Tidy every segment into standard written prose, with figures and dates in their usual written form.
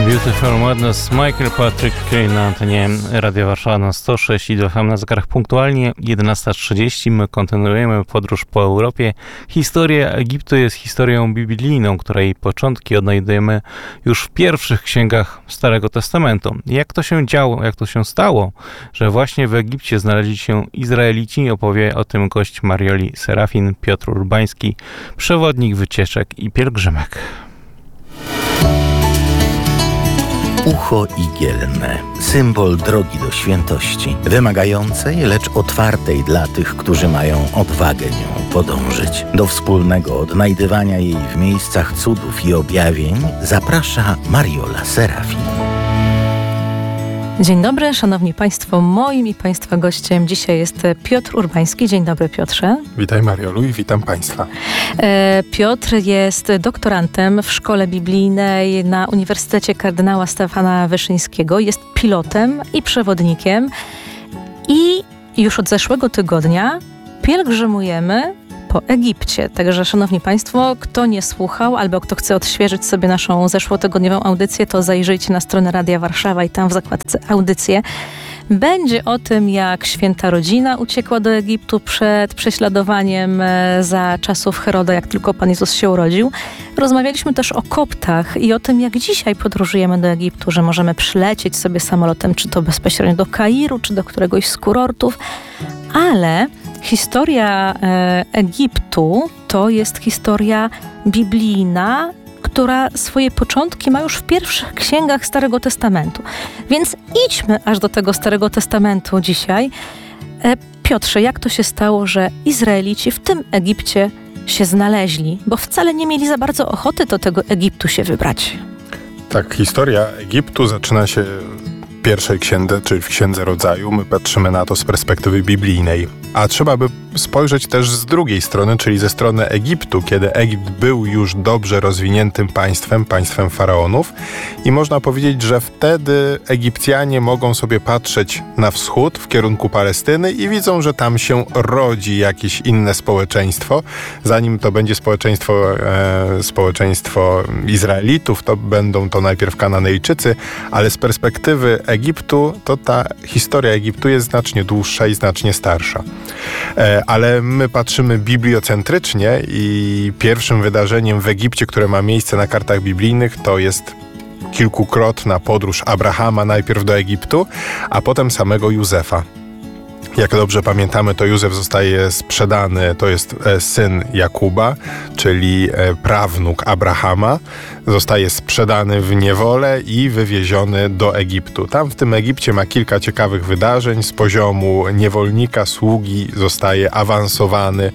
Beautiful Madness, Michael Patrick na antenie Radia Warszawa na 106 i 2 FM na zegarach punktualnie 11:30. My kontynuujemy podróż po Europie. Historia Egiptu jest historią biblijną, której początki odnajdujemy już w pierwszych księgach Starego Testamentu. Jak to się działo, jak to się stało, że właśnie w Egipcie znaleźli się Izraelici, opowie o tym gość Marioli Serafin, Piotr Urbański, przewodnik wycieczek i pielgrzymek. Ucho igielne, symbol drogi do świętości, wymagającej, lecz otwartej dla tych, którzy mają odwagę nią podążyć. Do wspólnego odnajdywania jej w miejscach cudów i objawień zaprasza Mariola Serafin. Dzień dobry, szanowni państwo. Moim i państwa gościem dzisiaj jest Piotr Urbański. Dzień dobry, Piotrze. Witaj, Mariolu, i witam państwa. Piotr jest doktorantem w Szkole Biblijnej na Uniwersytecie Kardynała Stefana Wyszyńskiego. Jest pilotem i przewodnikiem. I już od zeszłego tygodnia pielgrzymujemy po Egipcie. Także, szanowni państwo, kto nie słuchał albo kto chce odświeżyć sobie naszą zeszłotygodniową audycję, to zajrzyjcie na stronę Radia Warszawa i tam w zakładce audycje będzie o tym, jak święta rodzina uciekła do Egiptu przed prześladowaniem za czasów Heroda, jak tylko Pan Jezus się urodził. Rozmawialiśmy też o Koptach i o tym, jak dzisiaj podróżujemy do Egiptu, że możemy przylecieć sobie samolotem, czy to bezpośrednio do Kairu, czy do któregoś z kurortów, ale historia Egiptu to jest historia biblijna, która swoje początki ma już w pierwszych księgach Starego Testamentu. Więc idźmy aż do tego Starego Testamentu dzisiaj. Piotrze, jak to się stało, że Izraelici w tym Egipcie się znaleźli? Bo wcale nie mieli za bardzo ochoty do tego Egiptu się wybrać. Tak, historia Egiptu zaczyna się w pierwszej księdze, czyli w Księdze Rodzaju. My patrzymy na to z perspektywy biblijnej. A trzeba by spojrzeć też z drugiej strony, czyli ze strony Egiptu, kiedy Egipt był już dobrze rozwiniętym państwem faraonów i można powiedzieć, że wtedy Egipcjanie mogą sobie patrzeć na wschód, w kierunku Palestyny i widzą, że tam się rodzi jakieś inne społeczeństwo. Zanim to będzie społeczeństwo Izraelitów, to będą to najpierw Kananejczycy, ale z perspektywy Egiptu, to ta historia Egiptu jest znacznie dłuższa i znacznie starsza. Ale my patrzymy bibliocentrycznie i pierwszym wydarzeniem w Egipcie, które ma miejsce na kartach biblijnych, to jest kilkukrotna podróż Abrahama najpierw do Egiptu, a potem samego Józefa. Jak dobrze pamiętamy, to Józef zostaje sprzedany, to jest syn Jakuba, czyli prawnuk Abrahama. Zostaje sprzedany w niewolę i wywieziony do Egiptu. Tam w tym Egipcie ma kilka ciekawych wydarzeń. Z poziomu niewolnika, sługi zostaje awansowany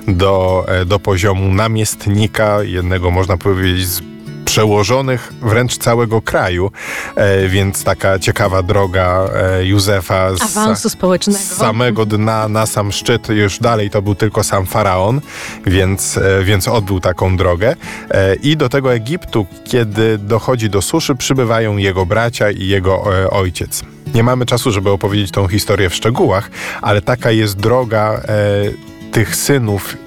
do poziomu namiestnika, jednego można powiedzieć z przełożonych wręcz całego kraju, więc taka ciekawa droga Józefa awansu społecznego. Z samego dna na sam szczyt, już dalej to był tylko sam faraon, więc odbył taką drogę. I do tego Egiptu, kiedy dochodzi do suszy, przybywają jego bracia i jego ojciec. Nie mamy czasu, żeby opowiedzieć tą historię w szczegółach, ale taka jest droga tych synów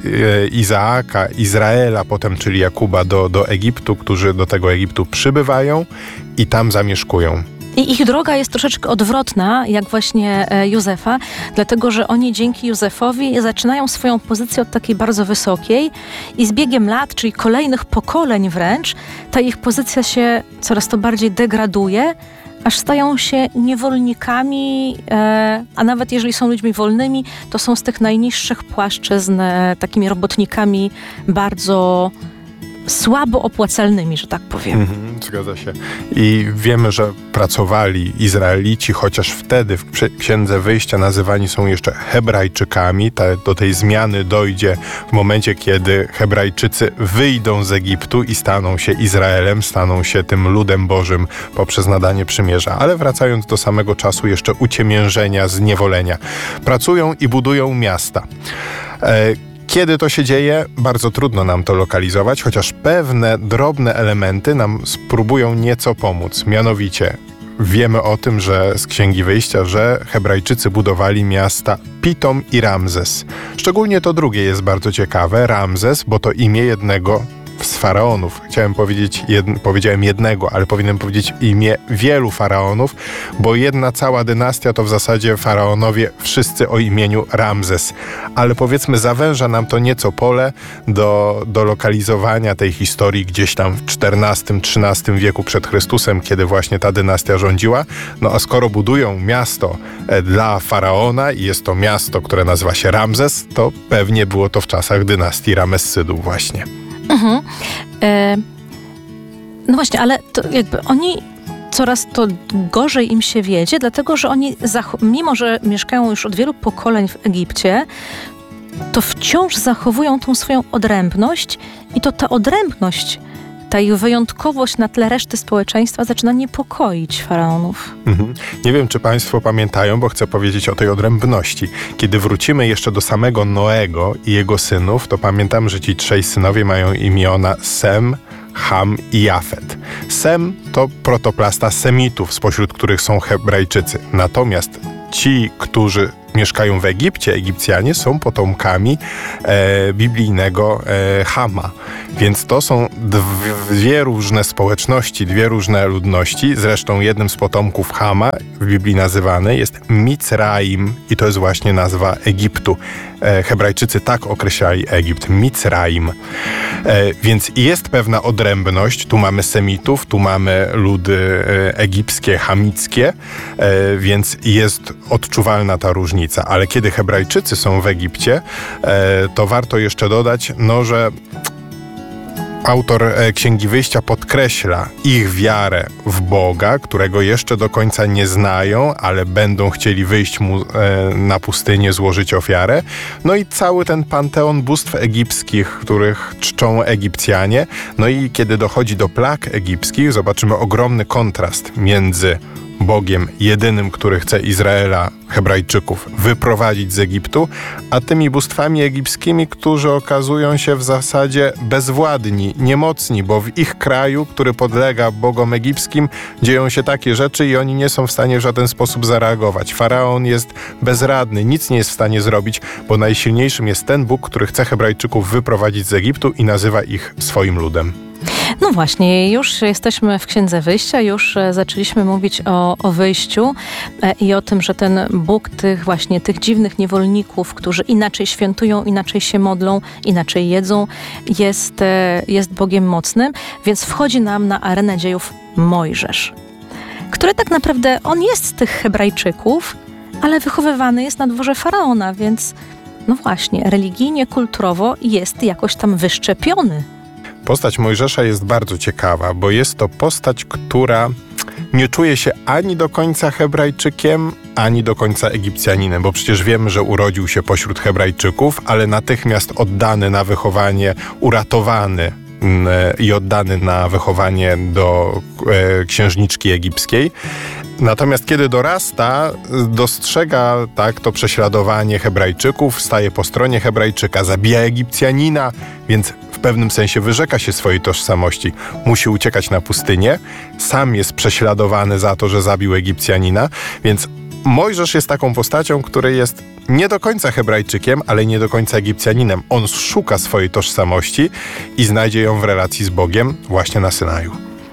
Izaaka, Izraela potem, czyli Jakuba, do Egiptu, którzy do tego Egiptu przybywają i tam zamieszkują. I ich droga jest troszeczkę odwrotna, jak właśnie Józefa, dlatego że oni dzięki Józefowi zaczynają swoją pozycję od takiej bardzo wysokiej i z biegiem lat, czyli kolejnych pokoleń wręcz, ta ich pozycja się coraz to bardziej degraduje, aż stają się niewolnikami, a nawet jeżeli są ludźmi wolnymi, to są z tych najniższych płaszczyzn takimi robotnikami bardzo słabo opłacalnymi, że tak powiem. Zgadza się. I wiemy, że pracowali Izraelici, chociaż wtedy w Księdze Wyjścia nazywani są jeszcze Hebrajczykami. Do tej zmiany dojdzie w momencie, kiedy Hebrajczycy wyjdą z Egiptu i staną się Izraelem, staną się tym ludem Bożym poprzez nadanie przymierza. Ale wracając do samego czasu jeszcze uciemiężenia, zniewolenia. Pracują i budują miasta. Kiedy to się dzieje, bardzo trudno nam to lokalizować, chociaż pewne drobne elementy nam spróbują nieco pomóc. Mianowicie wiemy o tym, że z Księgi Wyjścia, że Hebrajczycy budowali miasta Pitom i Ramzes. Szczególnie to drugie jest bardzo ciekawe, Ramzes, bo to imię jednego z faraonów. Powiedziałem jednego, ale powinienem powiedzieć imię wielu faraonów, bo jedna cała dynastia to w zasadzie faraonowie wszyscy o imieniu Ramzes. Ale powiedzmy, zawęża nam to nieco pole do lokalizowania tej historii gdzieś tam w XIV-XIII wieku przed Chrystusem, kiedy właśnie ta dynastia rządziła. No a skoro budują miasto dla faraona i jest to miasto, które nazywa się Ramzes, to pewnie było to w czasach dynastii Ramessydów właśnie. Mhm. No właśnie, ale to jakby oni coraz to gorzej im się wiedzie, dlatego że oni, mimo że mieszkają już od wielu pokoleń w Egipcie, to wciąż zachowują tą swoją odrębność i to ta odrębność, ta ich wyjątkowość na tle reszty społeczeństwa zaczyna niepokoić faraonów. Nie wiem, czy Państwo pamiętają, bo chcę powiedzieć o tej odrębności. Kiedy wrócimy jeszcze do samego Noego i jego synów, to pamiętam, że ci trzej synowie mają imiona Sem, Ham i Jafet. Sem to protoplasta Semitów, spośród których są Hebrajczycy. Natomiast ci, którzy mieszkają w Egipcie, Egipcjanie, są potomkami biblijnego Hama. Więc to są dwie różne społeczności, dwie różne ludności. Zresztą jednym z potomków Hama w Biblii nazywany jest Micraim i to jest właśnie nazwa Egiptu. Hebrajczycy tak określali Egipt, Micraim. Więc jest pewna odrębność. Tu mamy Semitów, tu mamy ludy egipskie, hamickie, więc jest odczuwalna ta różnica. Ale kiedy Hebrajczycy są w Egipcie, to warto jeszcze dodać, że autor Księgi Wyjścia podkreśla ich wiarę w Boga, którego jeszcze do końca nie znają, ale będą chcieli wyjść mu na pustynię, złożyć ofiarę. No i cały ten panteon bóstw egipskich, których czczą Egipcjanie. No i kiedy dochodzi do plag egipskich, zobaczymy ogromny kontrast między Bogiem jedynym, który chce Izraela, Hebrajczyków, wyprowadzić z Egiptu, a tymi bóstwami egipskimi, którzy okazują się w zasadzie bezwładni, niemocni, bo w ich kraju, który podlega bogom egipskim, dzieją się takie rzeczy i oni nie są w stanie w żaden sposób zareagować. Faraon jest bezradny, nic nie jest w stanie zrobić, bo najsilniejszym jest ten Bóg, który chce Hebrajczyków wyprowadzić z Egiptu i nazywa ich swoim ludem. No właśnie, już jesteśmy w Księdze Wyjścia, już zaczęliśmy mówić o wyjściu i o tym, że ten Bóg tych dziwnych niewolników, którzy inaczej świętują, inaczej się modlą, inaczej jedzą, jest Bogiem mocnym, więc wchodzi nam na arenę dziejów Mojżesz, który tak naprawdę, on jest z tych Hebrajczyków, ale wychowywany jest na dworze Faraona, więc no właśnie, religijnie, kulturowo jest jakoś tam wyszczepiony. Postać Mojżesza jest bardzo ciekawa, bo jest to postać, która nie czuje się ani do końca Hebrajczykiem, ani do końca Egipcjaninem, bo przecież wiemy, że urodził się pośród Hebrajczyków, ale natychmiast oddany na wychowanie, uratowany i oddany na wychowanie do księżniczki egipskiej. Natomiast kiedy dorasta, dostrzega to prześladowanie Hebrajczyków, staje po stronie Hebrajczyka, zabija Egipcjanina, więc w pewnym sensie wyrzeka się swojej tożsamości. Musi uciekać na pustynię, sam jest prześladowany za to, że zabił Egipcjanina, więc Mojżesz jest taką postacią, który jest nie do końca Hebrajczykiem, ale nie do końca Egipcjaninem. On szuka swojej tożsamości i znajdzie ją w relacji z Bogiem właśnie na Synaju.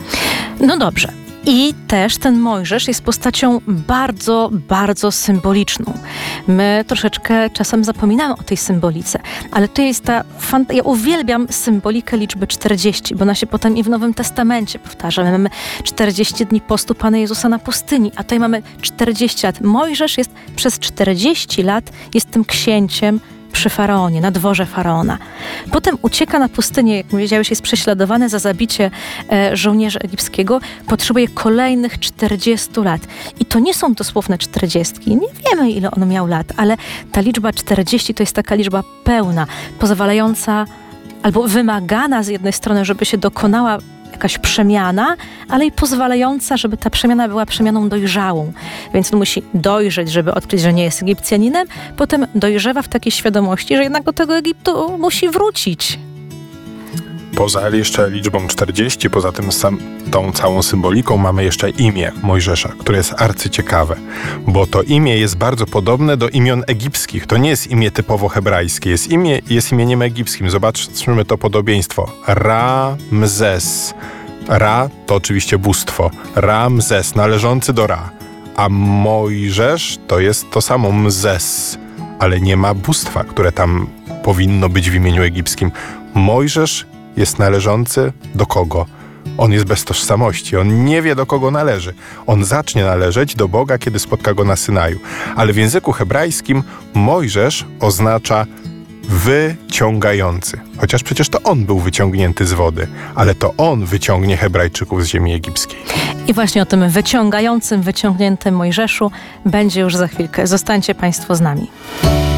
No dobrze. I też ten Mojżesz jest postacią bardzo, bardzo symboliczną. My troszeczkę czasem zapominamy o tej symbolice, ale to jest ja uwielbiam symbolikę liczby 40, bo ona się potem i w Nowym Testamencie powtarza. My mamy 40 dni postu Pana Jezusa na pustyni, a tutaj mamy 40 lat. Mojżesz jest przez 40 lat jest tym księciem przy Faraonie, na dworze Faraona. Potem ucieka na pustynię, jak wiedziałeś, jest prześladowany za zabicie żołnierza egipskiego, potrzebuje kolejnych 40 lat. I to nie są dosłowne 40. Nie wiemy, ile on miał lat, ale ta liczba 40 to jest taka liczba pełna, pozwalająca albo wymagana z jednej strony, żeby się dokonała jakaś przemiana, ale i pozwalająca, żeby ta przemiana była przemianą dojrzałą. Więc on musi dojrzeć, żeby odkryć, że nie jest Egipcjaninem, potem dojrzewa w takiej świadomości, że jednak do tego Egiptu musi wrócić. Poza jeszcze liczbą 40, poza tym tą całą symboliką mamy jeszcze imię Mojżesza, które jest arcyciekawe, bo to imię jest bardzo podobne do imion egipskich. To nie jest imię typowo hebrajskie, jest imieniem egipskim. Zobaczmy to podobieństwo. Ramzes. Ra to oczywiście bóstwo. Ramzes, należący do Ra. A Mojżesz to jest to samo Mzes, ale nie ma bóstwa, które tam powinno być w imieniu egipskim. Mojżesz jest należący do kogo? On jest bez tożsamości, on nie wie, do kogo należy. On zacznie należeć do Boga, kiedy spotka go na Synaju. Ale w języku hebrajskim Mojżesz oznacza wyciągający. Chociaż przecież to on był wyciągnięty z wody, ale to on wyciągnie Hebrajczyków z ziemi egipskiej. I właśnie o tym wyciągniętym Mojżeszu będzie już za chwilkę. Zostańcie Państwo z nami.